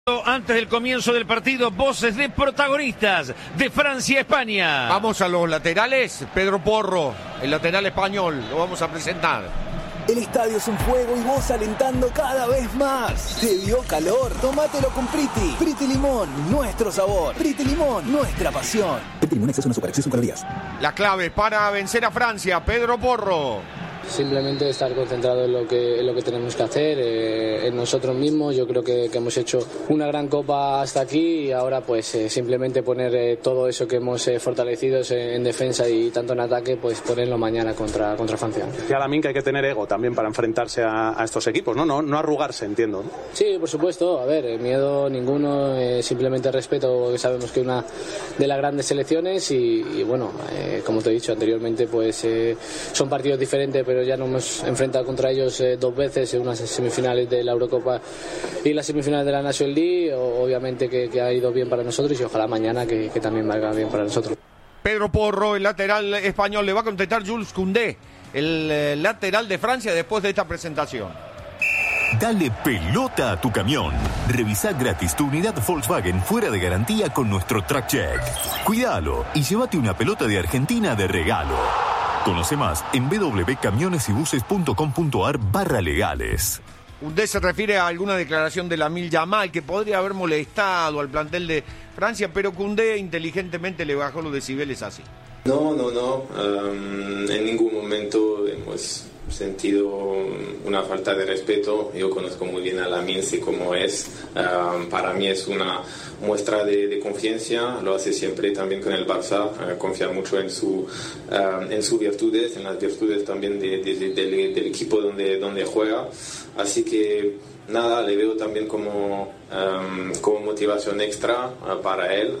Antes del comienzo del partido, voces de protagonistas de Francia-España. Vamos a los laterales. Pedro Porro, el lateral español, lo vamos a presentar. El estadio es un fuego y vos alentando cada vez más. ¿Te dio calor? Tómatelo con Priti. Priti Limón, nuestro sabor. Priti Limón, nuestra pasión. Priti Limón, exceso no azúcar, exceso en calorías. La clave para vencer a Francia, Pedro Porro. Simplemente estar concentrado en lo que tenemos que hacer, en nosotros mismos. Yo creo que hemos hecho una gran copa hasta aquí y ahora pues simplemente poner todo eso que hemos fortalecido en defensa y tanto en ataque, pues ponerlo mañana contra Francia. Decía Lamine que hay que tener ego también para enfrentarse a estos equipos, no arrugarse, entiendo, ¿no? Sí, por supuesto, a ver, miedo ninguno, simplemente respeto, porque sabemos que es una de las grandes selecciones y bueno, como te he dicho anteriormente, pues son partidos diferentes, pero ya nos hemos enfrentado contra ellos dos veces en unas semifinales de la Eurocopa y las semifinales de la National League. Obviamente que ha ido bien para nosotros y ojalá mañana que también vaya bien para nosotros. Pedro Porro, el lateral español, le va a contestar Jules Koundé, el lateral de Francia, después de esta presentación. Dale pelota a tu camión. Revisa gratis tu unidad Volkswagen fuera de garantía con nuestro Track Check. Cuídalo y llévate una pelota de Argentina de regalo. Conoce más en www.camionesybuses.com.ar/legales. ¿Usted se refiere a alguna declaración de Lamine Yamal que podría haber molestado al plantel de Francia, pero Koundé inteligentemente le bajó los decibeles así? No. En ningún momento hemos sentido una falta de respeto. Yo conozco muy bien a Lamine, sé cómo es. Para mí es una muestra de confianza. Lo hace siempre también con el Barça. Confía mucho en sus virtudes, en las virtudes también del equipo donde juega. Así que nada, le veo también como motivación extra para él.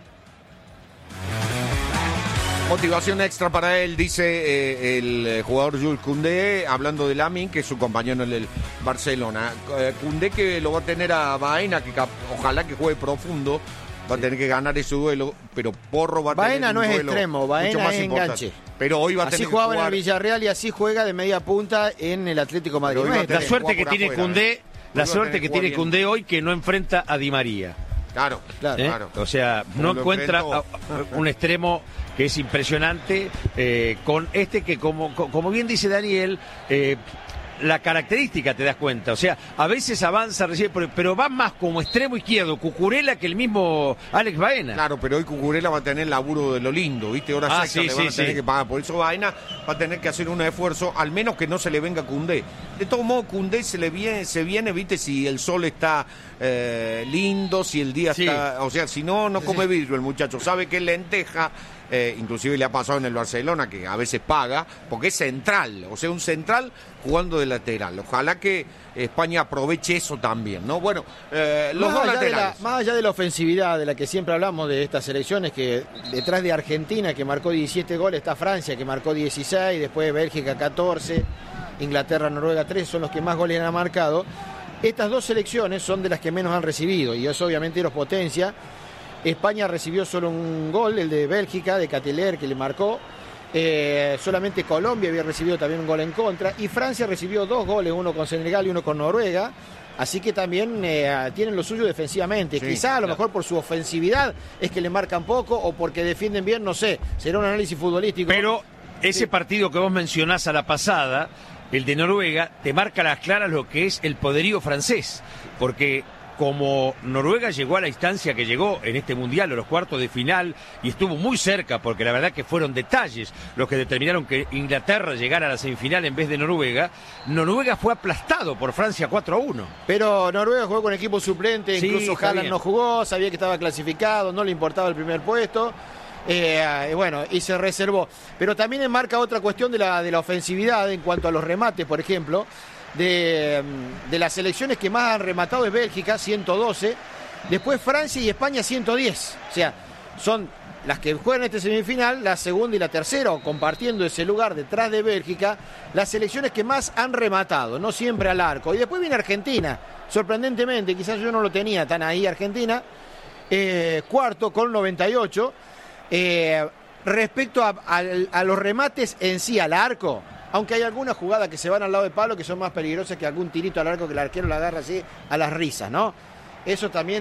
Motivación extra para él, dice el jugador Jules Koundé, hablando de Lamine, que es su compañero en el Barcelona. Koundé que lo va a tener a Baena, que ojalá que juegue profundo, va a tener que ganar ese duelo, pero Porro va a Baena tener un no es duelo extremo, Baena es enganche. Pero hoy va a así tener que jugaba jugar... en el Villarreal y así juega de media punta en el Atlético de Madrid. La suerte que tiene Koundé, Koundé hoy, que no enfrenta a Di María. Claro. O sea, no encuentra un extremo que es impresionante con este que, como bien dice Daniel, la característica te das cuenta. O sea, a veces avanza, recibe, pero va más como extremo izquierdo Cucurella que el mismo Alex Baena. Claro, pero hoy Cucurella va a tener laburo de lo lindo, ¿viste? Ahora le van a tener que pagar. Por eso Baena va a tener que hacer un esfuerzo, al menos que no se le venga a Koundé. De todo modo, Koundé se viene, ¿viste? Si el sol está lindo, si el día está... O sea, si no come vidrio el muchacho. Sabe que es lenteja. Inclusive le ha pasado en el Barcelona, que a veces paga, porque es central, o sea, un central jugando de lateral. Ojalá que España aproveche eso también, ¿no? Bueno, los dos laterales. Más allá de la ofensividad de la que siempre hablamos de estas selecciones, que detrás de Argentina, que marcó 17 goles, está Francia, que marcó 16, después Bélgica 14, Inglaterra, Noruega 3, son los que más goles han marcado. Estas dos selecciones son de las que menos han recibido, y eso obviamente los potencia. España recibió solo un gol, el de Bélgica, de Cateler, que le marcó. Solamente Colombia había recibido también un gol en contra. Y Francia recibió 2 goles, uno con Senegal y uno con Noruega. Así que también tienen lo suyo defensivamente. Sí, quizá a lo mejor por su ofensividad es que le marcan poco o porque defienden bien, no sé. Será un análisis futbolístico. Pero ese partido que vos mencionás a la pasada, el de Noruega, te marca a las claras lo que es el poderío francés. Porque... como Noruega llegó a la instancia que llegó en este Mundial, a los cuartos de final, y estuvo muy cerca, porque la verdad que fueron detalles los que determinaron que Inglaterra llegara a la semifinal en vez de Noruega, Noruega fue aplastado por Francia 4-1. Pero Noruega jugó con equipo suplente, incluso Haaland no jugó, sabía que estaba clasificado, no le importaba el primer puesto. Y se reservó. Pero también enmarca otra cuestión de la ofensividad en cuanto a los remates, por ejemplo. De las selecciones que más han rematado es Bélgica, 112, después Francia y España 110, o sea, son las que juegan este semifinal, la segunda y la tercera, o compartiendo ese lugar detrás de Bélgica, las selecciones que más han rematado, no siempre al arco. Y después viene Argentina, sorprendentemente, quizás yo no lo tenía tan ahí Argentina, cuarto con 98, respecto a los remates en sí al arco. Aunque hay algunas jugadas que se van al lado de palo que son más peligrosas que algún tirito al arco que el arquero la agarra así a las risas, ¿no? eso también